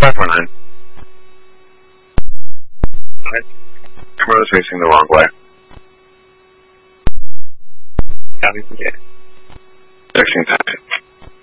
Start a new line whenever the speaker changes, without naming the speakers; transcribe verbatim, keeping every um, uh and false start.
five four nine. Camera is facing the wrong way. Copy. Yeah. Fixing time.